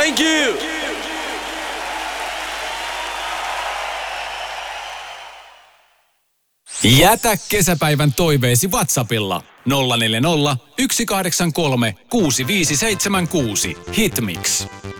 Thank you! Jätä kesäpäivän toiveesi WhatsAppilla 040 183 6576. Hitmix.